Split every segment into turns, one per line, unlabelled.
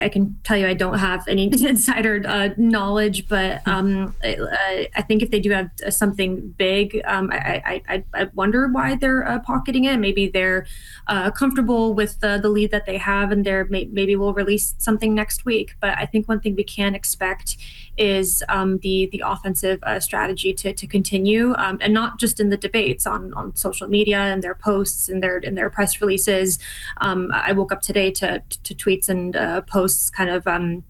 I can tell you I don't have any insider knowledge, but I think if they do have something big, I wonder why they're pocketing it. Maybe they're comfortable with the lead that they have, and maybe we'll release something next week. But I think one thing we can expect is the offensive strategy to continue, and not just in the debates, on social media and their posts and their press releases. I woke up today to tweets and posts kind of on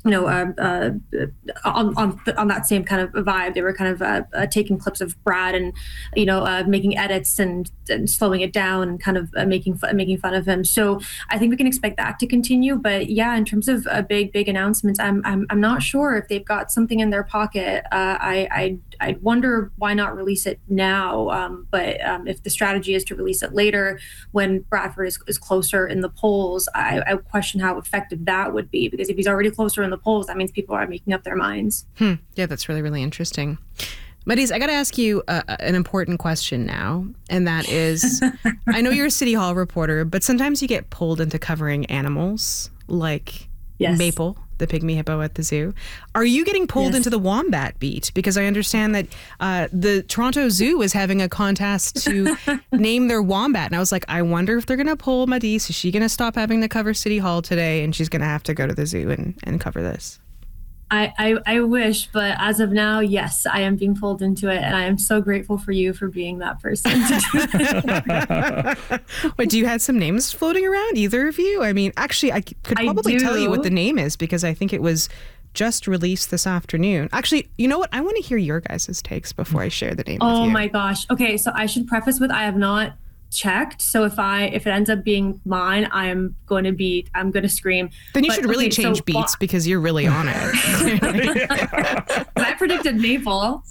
that same kind of vibe. They were kind of taking clips of Brad and making edits and slowing it down and kind of making fun of him. So I think we can expect that to continue. But yeah, in terms of big announcements, I'm not sure if they've got something in their pocket. I'd wonder why not release it now. But if the strategy is to release it later when Bradford is closer in the polls, I question how effective that would be, because if he's already closer in the polls, that means people are making up their minds.
Yeah, that's really, really interesting. Madis, I got to ask you an important question now, and that is, I know you're a City Hall reporter, but sometimes you get pulled into covering animals like Maple, the pygmy hippo at the zoo. Are you getting pulled into the wombat beat? Because I understand that the Toronto Zoo is having a contest to name their wombat. And I was like, I wonder if they're going to pull Madis. Is she going to stop having to cover City Hall today, and she's going to have to go to the zoo and cover this?
I wish, but as of now, yes, I am being pulled into it, and I am so grateful for you for being that person to do it.
Wait, do you have some names floating around, either of you? I mean, actually, I could probably tell you what the name is, because I think it was just released this afternoon. Actually, you know what? I want to hear your guys' takes before I share the name with you.
Oh my gosh. Okay, so I should preface with, I have not checked, so if it ends up being mine, I'm going to scream.
Then you should really change beats, because you're really on it.
I predicted Maple.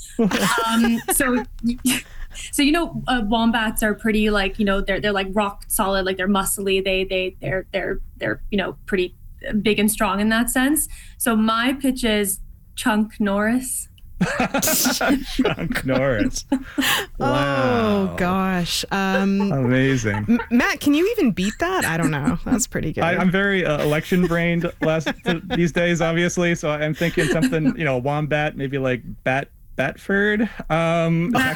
So wombats are pretty, like, they're like rock solid, like they're muscly, they're pretty big and strong in that sense. So my pitch is Chunk Norris.
Chunk Norris. Wow.
Oh gosh.
Amazing.
Matt, can you even beat that? I don't know. That's pretty good.
I'm very election brained these days, obviously. So I'm thinking something, wombat, maybe like Batford. That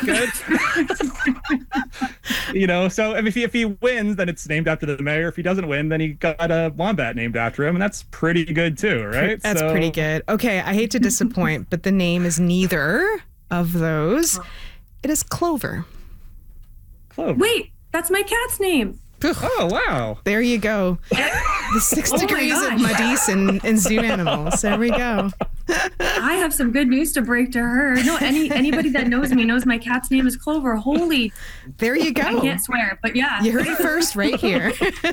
good. So if he wins, then it's named after the mayor. If he doesn't win, then he got a wombat named after him, and that's pretty good too, right?
That's pretty good. Okay, I hate to disappoint, but the name is neither of those. It is Clover.
Clover.
Wait, that's my cat's name.
Oh, wow.
There you go. The 6 degrees of Madis and zoo animals. There we go.
I have some good news to break to her. No, anybody that knows me knows my cat's name is Clover. Holy.
There you go.
I can't swear, but yeah.
You heard it first right here.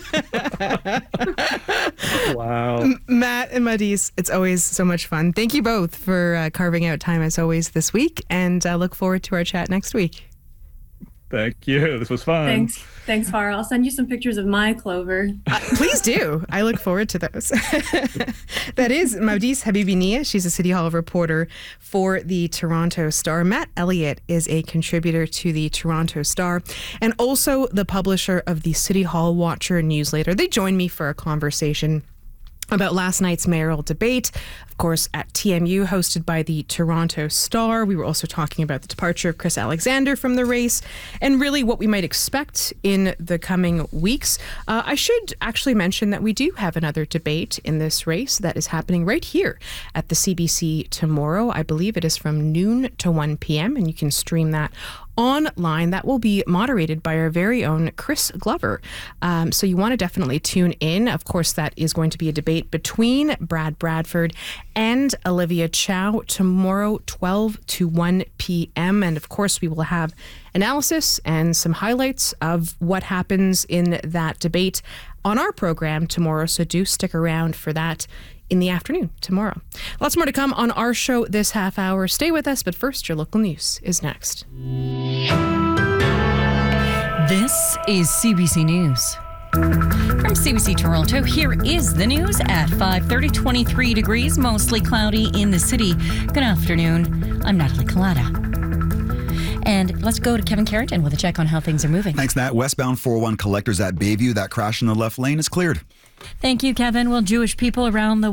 Wow.
Matt and Madis, it's always so much fun. Thank you both for carving out time as always this week, and I look forward to our chat next week.
Thank you. This was fun.
Thanks, Farah. I'll send you some pictures of my Clover.
Please do. I look forward to those. That is Madis Habibinea. She's a City Hall reporter for the Toronto Star. Matt Elliott is a contributor to the Toronto Star and also the publisher of the City Hall Watcher newsletter. They joined me for a conversation about last night's mayoral debate, of course, at TMU, hosted by the Toronto Star. We were also talking about the departure of Chris Alexander from the race and really what we might expect in the coming weeks. I should actually mention that we do have another debate in this race that is happening right here at the CBC tomorrow. I believe it is from noon to 1 p.m. and you can stream that online. That will be moderated by our very own Chris Glover. So you want to definitely tune in. Of course, that is going to be a debate between Brad Bradford and Olivia Chow tomorrow, 12 to 1 p.m. And of course, we will have analysis and some highlights of what happens in that debate on our program tomorrow. So do stick around for that in the afternoon tomorrow. Lots more to come on our show this half hour. Stay with us, but first, your local news is next.
This is CBC News. From CBC Toronto, here is the news at 5:30, 23 degrees, mostly cloudy in the city. Good afternoon. I'm Natalie Collada. And let's go to Kevin Carrington with a check on how things are moving.
Thanks, Nat. Westbound 401 Collectors at Bayview. That crash in the left lane is cleared.
Thank you, Kevin. Well, Jewish people around the